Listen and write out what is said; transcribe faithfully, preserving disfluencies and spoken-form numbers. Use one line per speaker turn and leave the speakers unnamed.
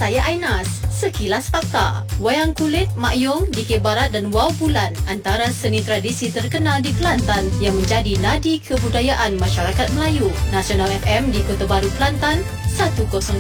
saya Ainas. Sekilas fakta. Wayang kulit, Mak Yong, D K Barat dan Wow Bulan antara seni tradisi terkenal di Kelantan yang menjadi nadi kebudayaan masyarakat Melayu. Nasional F M di Kota Baru, Kelantan, seratus